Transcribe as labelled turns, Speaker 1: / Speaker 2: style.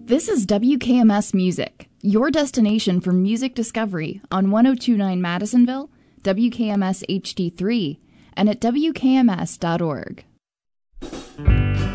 Speaker 1: This is WKMS Music, your destination for music discovery on 102.9 Madisonville, WKMS HD3, and at WKMS.org.